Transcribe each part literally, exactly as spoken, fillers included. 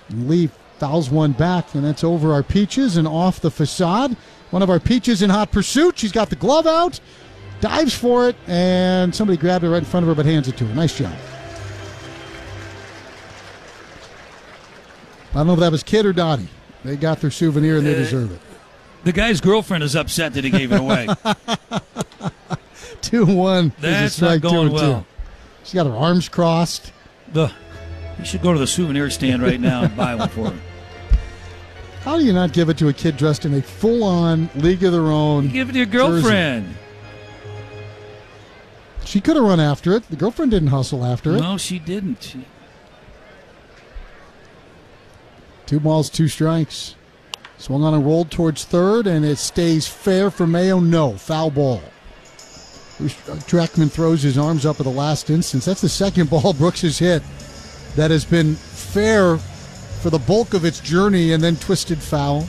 Lee fouls one back, and that's over our Peaches and off the facade. One of our Peaches in hot pursuit. She's got the glove out, dives for it, and somebody grabbed it right in front of her but hands it to her. Nice job. I don't know if that was Kid or Dottie. They got their souvenir, and they deserve it. The guy's girlfriend is upset that he gave it away. two one. That's not going well. Two. She's got her arms crossed. The, you should go to the souvenir stand right now and buy one for her. How do you not give it to a kid dressed in a full-on League of Their Own You give it to your girlfriend. jersey? She could have run after it. The girlfriend didn't hustle after it. No, she didn't. She... Two balls, two strikes. Swung on and rolled towards third, and it stays fair for Mayo. No, foul ball. Trackman throws his arms up at the last instance. That's the second ball Brooks has hit that has been fair for the bulk of its journey and then twisted foul.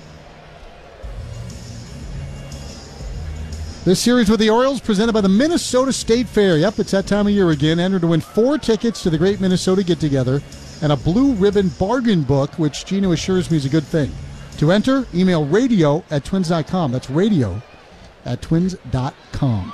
This series with the Orioles presented by the Minnesota State Fair. Yep, it's that time of year again. Enter to win four tickets to the Great Minnesota Get-Together and a blue ribbon bargain book, which Gino assures me is a good thing. To enter, email radio at twins dot com. That's radio at twins dot com.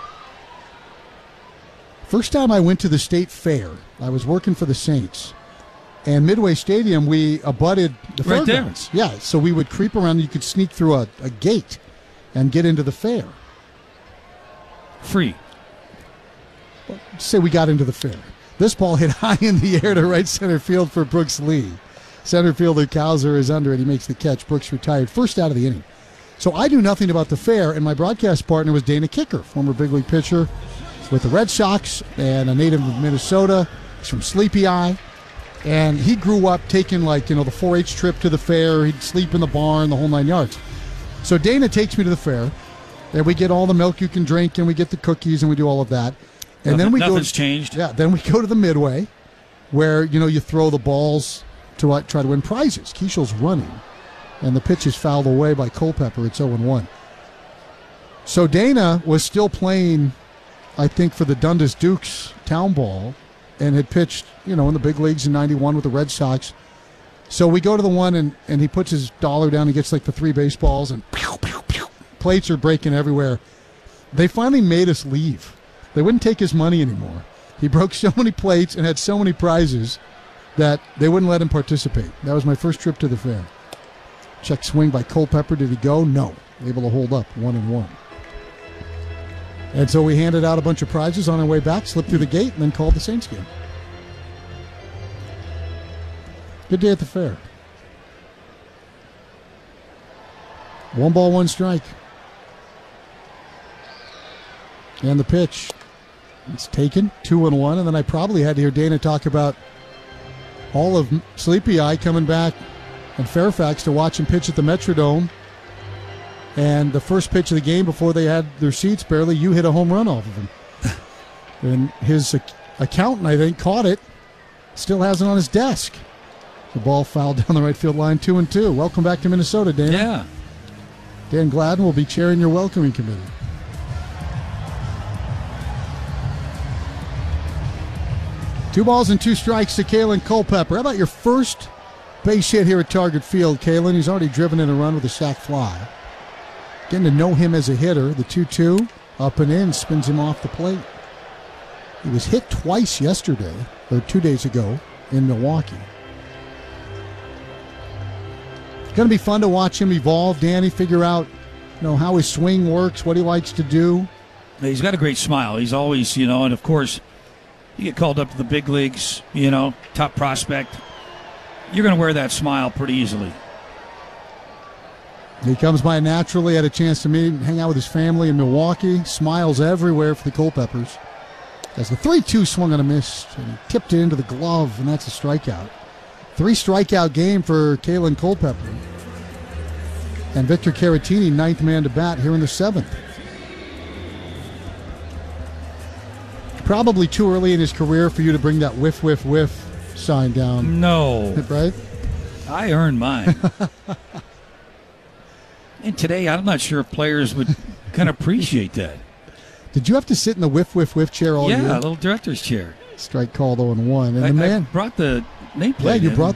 First time I went to the State Fair, I was working for the Saints. And Midway Stadium, we abutted the right fairgrounds. There. Yeah, so we would creep around. You could sneak through a, a gate and get into the fair. Free. Well, say we got into the fair. This ball hit high in the air to right center field for Brooks Lee. Center fielder Kauser is under it. He makes the catch. Brooks retired first out of the inning. So I knew nothing about the fair, and my broadcast partner was Dana Kicker, former big league pitcher with the Red Sox and a native of Minnesota. He's from Sleepy Eye. And he grew up taking, like, you know, the four H trip to the fair. He'd sleep in the barn, the whole nine yards. So Dana takes me to the fair, and we get all the milk you can drink, and we get the cookies, and we do all of that. And Nothing, then we nothing's go, changed. Yeah, then we go to the Midway, where, you know, you throw the balls to uh, try to win prizes. Keishel's running, and the pitch is fouled away by Culpepper. It's oh and one. So Dana was still playing, I think, for the Dundas Dukes town ball, and had pitched, you know, in the big leagues in ninety-one with the Red Sox. So we go to the one, and, and he puts his dollar down. He gets like the three baseballs, and pew, pew, pew. Plates are breaking everywhere. They finally made us leave. They wouldn't take his money anymore. He broke so many plates and had so many prizes that they wouldn't let him participate. That was my first trip to the fair. Check swing by Culpepper. Did he go? No. Able to hold up one and one. And so we handed out a bunch of prizes on our way back, slipped through the gate, and then called the Saints game. Good day at the fair. One ball, one strike. And the pitch. It's taken, two and one. And then I probably had to hear Dana talk about all of Sleepy Eye coming back and Fairfax to watch him pitch at the Metrodome. And the first pitch of the game before they had their seats barely, you hit a home run off of him. And his accountant, I think, caught it. Still has it on his desk. The ball fouled down the right field line, two and two. Welcome back to Minnesota, Dan. Yeah. Dan Gladden will be chairing your welcoming committee. Two balls and two strikes to Kalen Culpepper. How about your first base hit here at Target Field, Kalen? He's already driven in a run with a sac fly. Getting to know him as a hitter. The two two, up and in, spins him off the plate. He was hit twice yesterday, or two days ago, in Milwaukee. It's going to be fun to watch him evolve, Danny, figure out, you know, how his swing works, what he likes to do. He's got a great smile. He's always, you know, and of course, you get called up to the big leagues, you know, top prospect. You're going to wear that smile pretty easily. He comes by naturally, had a chance to meet, hang out with his family in Milwaukee. Smiles everywhere for the Culpeppers. As the three two swung on a miss, and he tipped it into the glove, and that's a strikeout. Three strikeout game for Kalen Culpepper. And Victor Caratini, ninth man to bat here in the seventh. Probably too early in his career for you to bring that whiff, whiff, whiff sign down. No. Right? I earned mine. And today, I'm not sure if players would kind of appreciate that. Did you have to sit in the whiff, whiff, whiff chair all yeah, year? Yeah, a little director's chair. Strike called oh and one. And I, the man I brought the nameplate. Yeah, you in. brought